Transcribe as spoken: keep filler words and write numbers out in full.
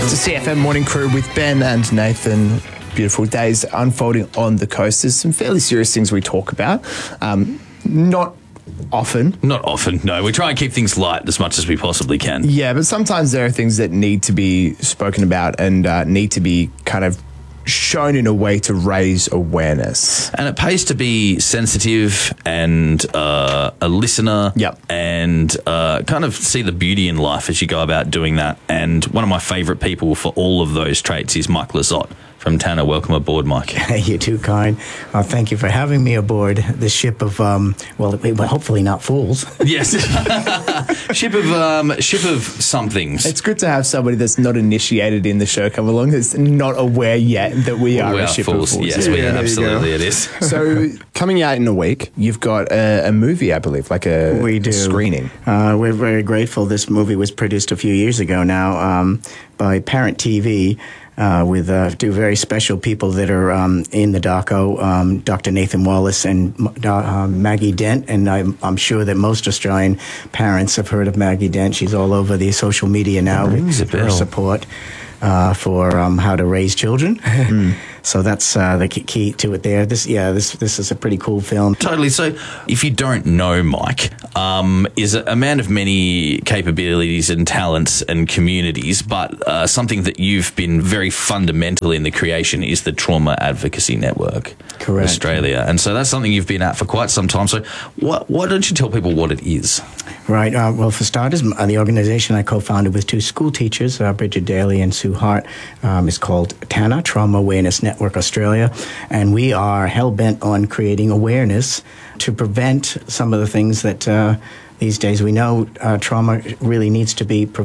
It's a C F M Morning Crew with Ben and Nathan. Beautiful days unfolding on the coast. There's some fairly serious things we talk about. Um, not often. Not often, no. We try and keep things light as much as we possibly can. Yeah, but sometimes there are things that need to be spoken about and uh, need to be kind of shown in a way to raise awareness. And it pays to be sensitive and uh, a listener. Yep. And uh, kind of see the beauty in life as you go about doing that. And one of my favourite people for all of those traits is Mike Lizotte from Tanner. Welcome aboard, Mike. You're too kind. Uh, thank you for having me aboard the ship of, um, well, hopefully not fools. Yes. ship of um, ship of somethings. It's good to have somebody that's not initiated in the show come along, that's not aware yet that we are we a are ship fools. of fools. Yes, yeah, we are. there you Absolutely, go. it is. So, coming out in a week, you've got a, a movie, I believe, like a, we do. a screening. Uh, we're very grateful. This movie was produced a few years ago now um, by Parent T V. Uh, with uh, two very special people that are um, in the doco, um, Doctor Nathan Wallace and uh, Maggie Dent. And I'm, I'm sure that most Australian parents have heard of Maggie Dent. She's all over the social media now with her support uh, for um, how to raise children. Mm. So that's uh, the key to it there. This, yeah, this this is a pretty cool film. Totally. So, if you don't know Mike, um, is a man of many capabilities and talents and communities, but uh, something that you've been very fundamental in the creation is the Trauma Advocacy Network, Correct. Australia, and so that's something you've been at for quite some time. So, what, why don't you tell people what it is? Right. Uh, well, for starters, uh, the organization I co-founded with two school teachers, uh, Bridget Daly and Sue Hart, um, is called TANA, Trauma Awareness Network. Network Australia, and we are hell-bent on creating awareness to prevent some of the things that uh, these days we know uh, trauma really needs to be prevented.